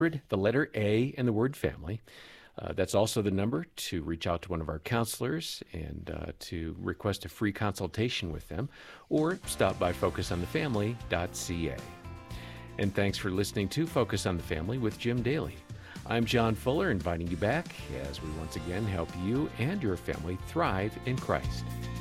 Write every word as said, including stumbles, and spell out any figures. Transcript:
the letter A, and the word family. Uh, that's also the number to reach out to one of our counselors and uh, to request a free consultation with them, or stop by focus on the family dot c a. And thanks for listening to Focus on the Family with Jim Daly. I'm John Fuller, inviting you back as we once again help you and your family thrive in Christ.